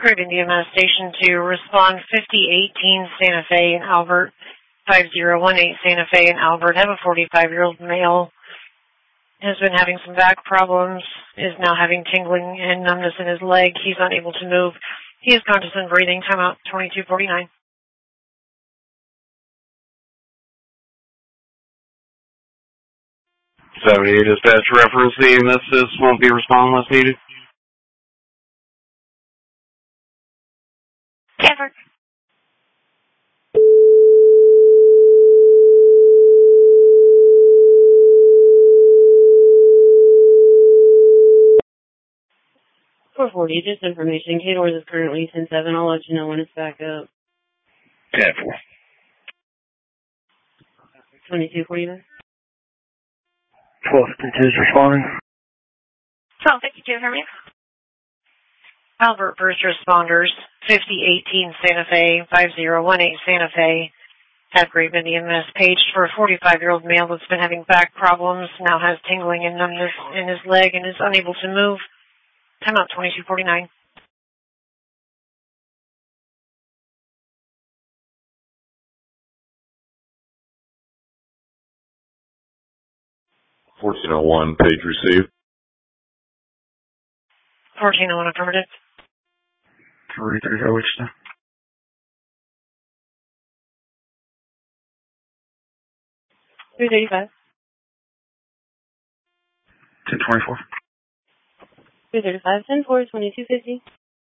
Craig Indiana Station to respond 5018 Santa Fe and Albert 5018 Santa Fe and Albert. Have a 45-year-old male. Has been having some back problems. Is now having tingling and numbness in his leg. He's unable to move. He is conscious and breathing. Timeout 2249. 78 dispatch reference, the EMS won't be responding unless needed. Ever. Just information. K-Doors is currently 10-7. I'll let you know when it's back up. 10-4. 2249. 1252 is responding. 1252, how many? Albert first responders, 5018 Santa Fe, 5018 Santa Fe. Have Great Bend EMS paged for a 45-year-old male that's been having back problems, now has tingling and numbness in his leg and is unable to move. Timeout 2249. 1401, page received. 1401 affirmative. 330 Wichita. 335. 1024. 335, 10-4, 2250.